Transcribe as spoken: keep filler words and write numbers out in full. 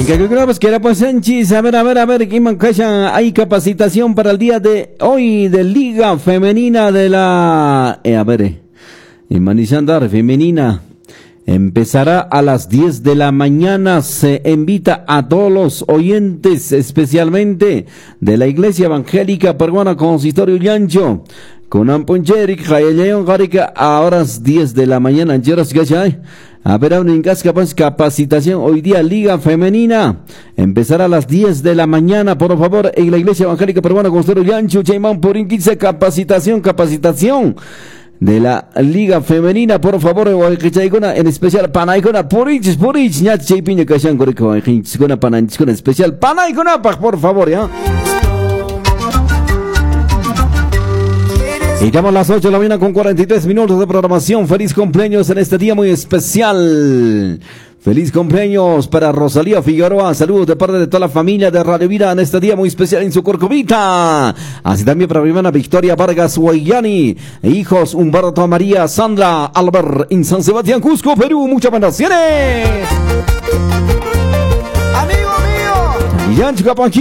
Pues que pues Sánchez, a ver, a ver, a ver, hay capacitación para el día de hoy de Liga Femenina de la, eh, a ver, eh, Manizandar Femenina. Empezará a las diez de la mañana. Se invita a todos los oyentes, especialmente de la Iglesia Evangélica Peruana Consistorio Llancho, con Amponcheric, Jayaleon, Garica, a horas diez de la mañana. A ver, aún en capaz capacitación hoy día Liga Femenina. Empezará a las diez de la mañana, por favor, en la Iglesia Evangélica Peruana Consistorio Llancho, Chaimán por quince capacitación, capacitación. De la Liga Femenina, por favor, en especial Panaicona, Porich, Porich, Ñat Chaipiña Cashan Gorico, en especial Panaicona, por favor, ya. Y estamos a las ocho de la mañana con cuarenta y tres minutos de programación. Feliz cumpleaños en este día muy especial. Feliz cumpleaños para Rosalía Figueroa. Saludos de parte de toda la familia de Radio Vida en este día muy especial en su Corcovita. Así también para mi hermana Victoria Vargas Guayani. E hijos Humberto, María, Sandra, Albert en San Sebastián, Cusco, Perú. Muchas bendiciones. Amigo mío. Y ya,